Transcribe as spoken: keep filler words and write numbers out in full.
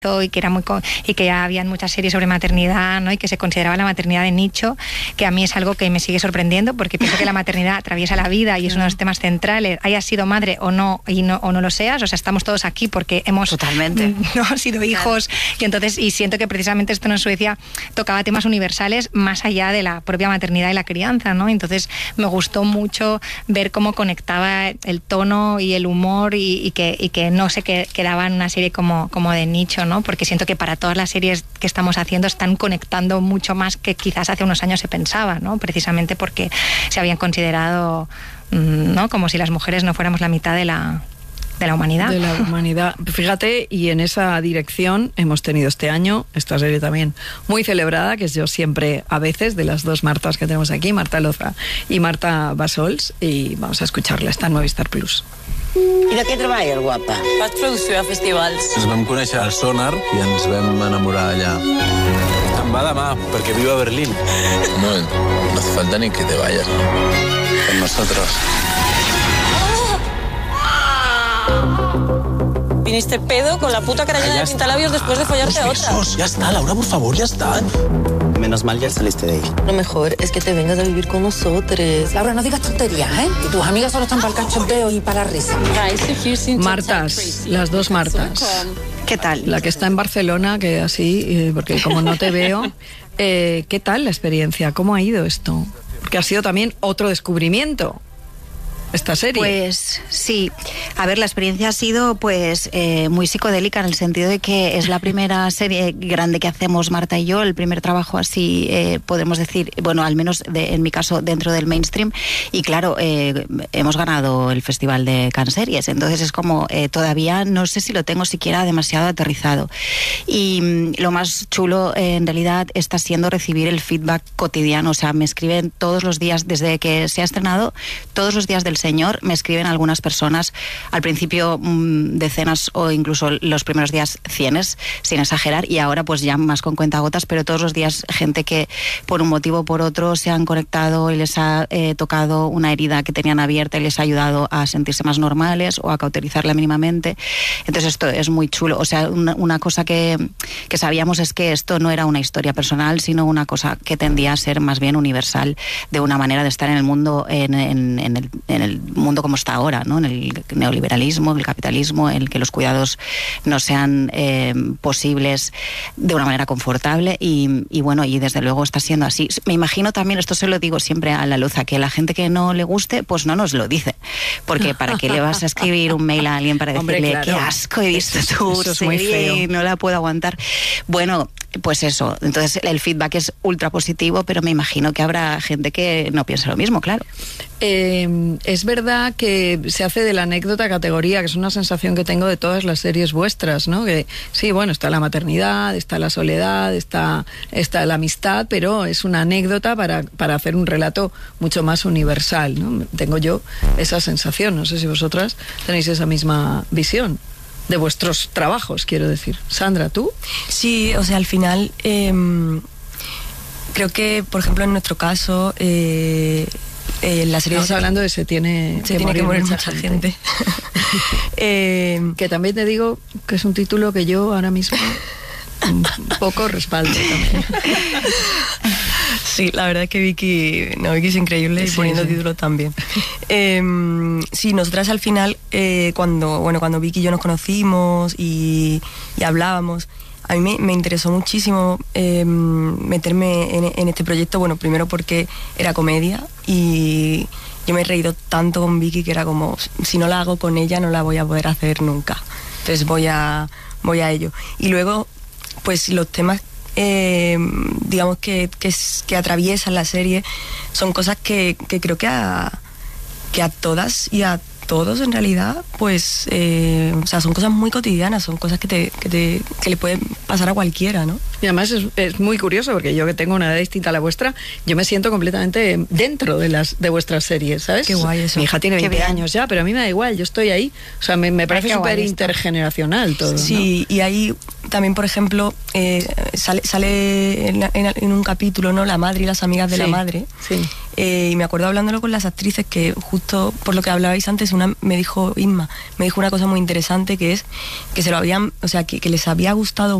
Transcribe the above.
y que era muy y que ya habían muchas series sobre maternidad, ¿no? Y que se consideraba la maternidad de nicho, que a mí es algo que me sigue sorprendiendo porque pienso que la maternidad atraviesa la vida y es uno de los temas centrales, hayas sido madre o no y no o no lo seas, o sea, estamos todos aquí porque hemos totalmente no sido hijos y entonces y siento que precisamente esto en Suecia tocaba temas universales más allá de la propia maternidad y la crianza, ¿no? Entonces me gustó mucho ver cómo conectaba el tono y el humor y, y que y que no se quedaba en una serie como como de nicho, ¿no? Porque siento que para todas las series que estamos haciendo están conectando mucho más que quizás hace unos años se pensaba, ¿no? Precisamente porque se habían considerado, ¿no? Como si las mujeres no fuéramos la mitad de la de la humanidad. De la humanidad. Fíjate, y en esa dirección hemos tenido este año esta serie también muy celebrada, que es Yo siempre a veces, de las dos Martas que tenemos aquí, Marta Loza y Marta Bassols, y vamos a escucharla, está en Movistar Plus. I de què treballes, guapa? Faig producció a festivals. Ens vam conèixer al Sonar i ens vam enamorar allà. Em va demà, perquè viu a Berlín. No, no hace falta ni que te vayas. Con nosotros. Viniste pedo con la puta carallada de pintalabios después de follarte a otra. Besos. Ya está, Laura, por favor, ya está. Menos mal ya saliste de ahí. Lo mejor es que te vengas a vivir con nosotros. Laura, no digas tonterías, ¿eh? Y tus amigas solo están para el cachondeo y para la risa. Martas, las dos Martas. ¿Qué tal? La que está en Barcelona, que así, eh, porque como no te veo, eh, ¿qué tal la experiencia? ¿Cómo ha ido esto? Porque ha sido también otro descubrimiento esta serie. Pues sí, a ver, la experiencia ha sido pues eh, muy psicodélica en el sentido de que es la primera serie grande que hacemos Marta y yo, el primer trabajo así, eh, podemos decir, bueno, al menos de, en mi caso dentro del mainstream, y claro, eh, hemos ganado el Festival de Cannes Series, entonces es como eh, todavía no sé si lo tengo siquiera demasiado aterrizado, y mm, lo más chulo eh, en realidad está siendo recibir el feedback cotidiano, o sea, me escriben todos los días, desde que se ha estrenado, todos los días del Señor, me escriben algunas personas, al principio mmm, decenas o incluso los primeros días cienes, sin exagerar, y ahora pues ya más con cuentagotas, pero todos los días gente que por un motivo o por otro se han conectado y les ha eh, tocado una herida que tenían abierta y les ha ayudado a sentirse más normales o a cauterizarla mínimamente. Entonces esto es muy chulo, o sea, una, una cosa que, que sabíamos es que esto no era una historia personal, sino una cosa que tendía a ser más bien universal, de una manera de estar en el mundo, en, en, en el, en el el mundo como está ahora, ¿no? En el neoliberalismo, el capitalismo, en el que los cuidados no sean eh, posibles de una manera confortable y, y bueno, y desde luego está siendo así. Me imagino también, esto se lo digo siempre a la luz, a que la gente que no le guste, pues no nos lo dice, porque ¿para qué le vas a escribir un mail a alguien para decirle, hombre, claro, qué asco he visto tu serie y no la puedo aguantar? Bueno, pues eso, entonces el feedback es ultra positivo, pero me imagino que habrá gente que no piensa lo mismo, claro. Eh, es verdad que se hace de la anécdota categoría, que es una sensación que tengo de todas las series vuestras, ¿no? Que sí, bueno, está la maternidad, está la soledad, está, está la amistad, pero es una anécdota para, para hacer un relato mucho más universal, ¿no? Tengo yo esa sensación, no sé si vosotras tenéis esa misma visión de vuestros trabajos, quiero decir. Sandra, ¿tú? Sí, o sea, al final eh, creo que, por ejemplo, en nuestro caso eh, eh, la serie... Estamos hablando de Se tiene, se tiene que morir mucha, mucha gente, gente. eh, que también te digo que es un título que yo ahora mismo un poco respaldo también. Sí, la verdad es que Vicky, no, Vicky es increíble, sí, y poniendo sí. título también. Eh, sí, nosotras al final, eh, cuando, bueno, cuando Vicky y yo nos conocimos y, y hablábamos, a mí me, me interesó muchísimo eh, meterme en, en este proyecto, bueno, primero porque era comedia y yo me he reído tanto con Vicky que era como, si no la hago con ella no la voy a poder hacer nunca. Entonces voy a, voy a ello. Y luego, pues los temas Eh, digamos que, que, que atraviesan la serie son cosas que, que creo que a, que a todas y a todos en realidad pues eh, o sea, son cosas muy cotidianas, son cosas que te, que te que le pueden pasar a cualquiera, ¿no? Y además es, es muy curioso porque yo, que tengo una edad distinta a la vuestra, yo me siento completamente dentro de las de vuestras series, ¿sabes? Qué guay eso. Mi hija tiene veinte años ya, pero a mí me da igual, yo estoy ahí, o sea, me, me parece súper intergeneracional todo. Sí, ¿no? Y ahí también, por ejemplo, eh, sale, sale en, en, en un capítulo, ¿no? La madre y las amigas de sí, la madre. Sí. Eh, y me acuerdo hablándolo con las actrices que justo por lo que hablabais antes, una me dijo, Inma, me dijo una cosa muy interesante que es que se lo habían, o sea, que, que les había gustado